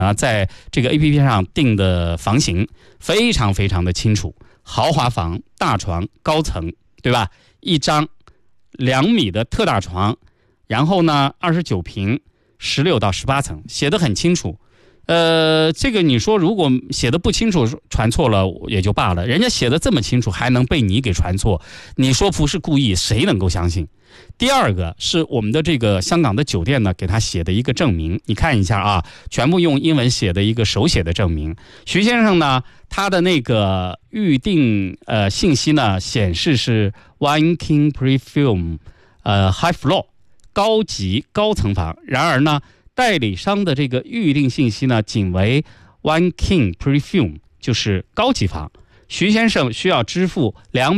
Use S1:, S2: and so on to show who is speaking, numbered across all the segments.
S1: 啊，在这个 APP 上定的房型非常非常的清楚，豪华房、大床、高层，对吧？一张2米的特大床，然后呢29平，16到18层，写得很清楚。这个你说如果写的不清楚传错了也就罢了，人家写的这么清楚还能被你给传错，你说不是故意谁能够相信？第二个是我们的这个香港的酒店呢给他写的一个证明，你看一下啊，全部用英文写的一个手写的证明。徐先生呢他的那个预定信息呢显示是 One King Perfume High Floor 高级高层房，然而呢代理商的这个预定信息呢仅为 One King Perfume 就是高级房，徐先生需要支付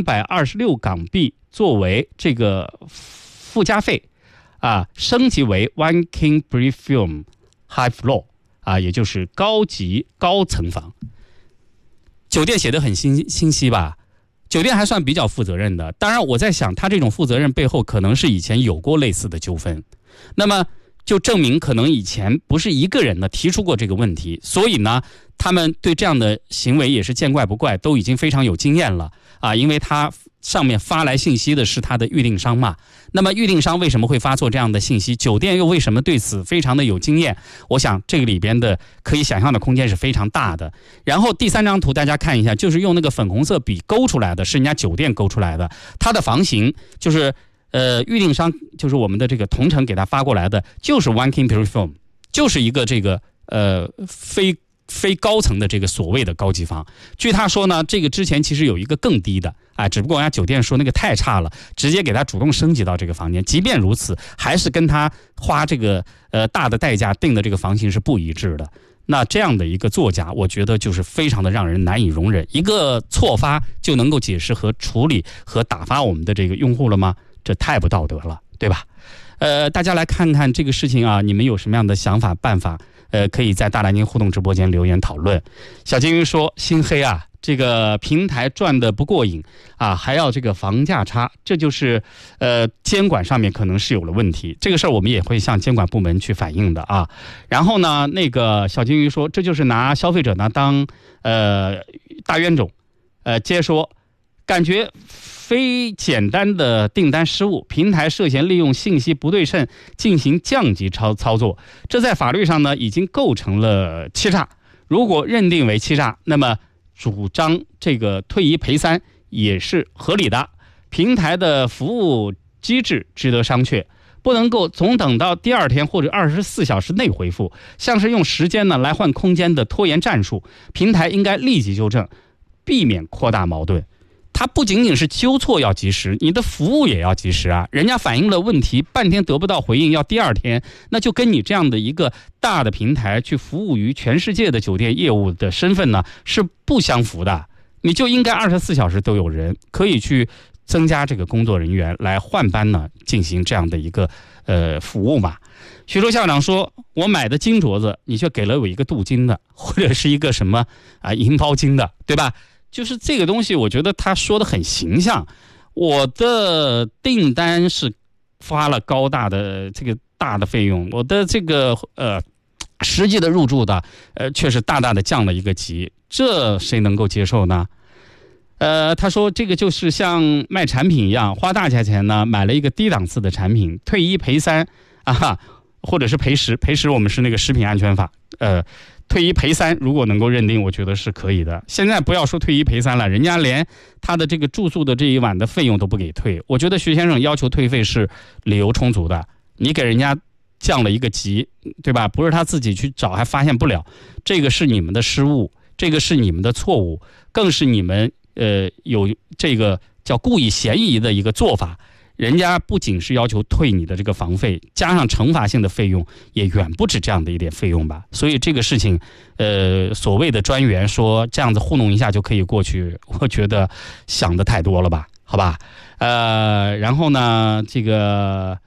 S1: 226港币作为这个附加费啊，升级为 One King Perfume High Floor 啊，也就是高级高层房。酒店写得很清晰吧？酒店还算比较负责任的，当然我在想他这种负责任背后可能是以前有过类似的纠纷，那么就证明可能以前不是一个人呢提出过这个问题，所以呢他们对这样的行为也是见怪不怪，都已经非常有经验了啊，因为他上面发来信息的是他的预订商嘛，那么预订商为什么会发错这样的信息，酒店又为什么对此非常的有经验，我想这个里边的可以想象的空间是非常大的。然后第3张图大家看一下，就是用那个粉红色笔勾出来的，是人家酒店勾出来的，它的房型就是预订商就是我们的这个同城给他发过来的，就是 One King Perfume， 就是一个这个非高层的这个所谓的高级房。据他说呢，这个之前其实有一个更低的，只不过人家酒店说那个太差了，直接给他主动升级到这个房间。即便如此，还是跟他花这个大的代价定的这个房型是不一致的。那这样的一个作假，我觉得就是非常的让人难以容忍。一个错发就能够解释和处理和打发我们的这个用户了吗？这太不道德了，对吧？大家来看看这个事情啊，你们有什么样的想法办法？可以在大南京互动直播间留言讨论。小金鱼说，心黑啊，这个平台赚的不过瘾啊，还要这个房价差，这就是监管上面可能是有了问题。这个事儿我们也会向监管部门去反映的啊。然后呢，那个小金鱼说，这就是拿消费者呢当大冤种，接说感觉非简单的订单失误，平台涉嫌利用信息不对称进行降级操作，这在法律上呢已经构成了欺诈。如果认定为欺诈，那么主张这个退一赔三也是合理的。平台的服务机制值得商榷，不能够总等到第2天或者24小时内回复，像是用时间呢来换空间的拖延战术，平台应该立即纠正，避免扩大矛盾。它不仅仅是纠错要及时，你的服务也要及时啊！人家反映了问题，半天得不到回应，要第2天，那就跟你这样的一个大的平台去服务于全世界的酒店业务的身份呢是不相符的。你就应该24小时都有人，可以去增加这个工作人员来换班呢，进行这样的一个服务嘛。徐州校长说，我买的金镯子，你却给了我一个镀金的，或者是一个什么银包金的，对吧？就是这个东西我觉得他说的很形象，我的订单是发了高大的这个大的费用，我的这个实际的入住的却是大大的降了一个级，这谁能够接受呢？他说这个就是像卖产品一样，花大价钱呢买了一个低档次的产品，退一赔三啊，或者是赔十，我们是那个食品安全法，退一赔三，如果能够认定，我觉得是可以的。现在不要说退一赔三了，人家连他的这个住宿的这一晚的费用都不给退。我觉得徐先生要求退费是理由充足的，你给人家降了一个级，对吧？不是他自己去找还发现不了，这个是你们的失误，这个是你们的错误，更是你们有这个叫故意嫌疑的一个做法。人家不仅是要求退你的这个房费，加上惩罚性的费用也远不止这样的一点费用吧。所以这个事情所谓的专员说这样子糊弄一下就可以过去，我觉得想的太多了吧，好吧。然后呢这个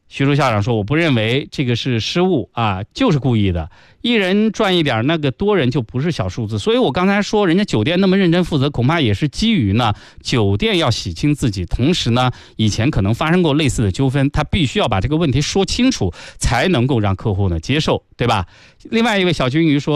S1: 徐州校长说：“我不认为这个是失误啊，就是故意的。一人赚一点，那个多人就不是小数字。所以我刚才说，人家酒店那么认真负责，恐怕也是基于呢，酒店要洗清自己，同时呢，以前可能发生过类似的纠纷，他必须要把这个问题说清楚，才能够让客户呢接受，对吧？”另外一位小金鱼说。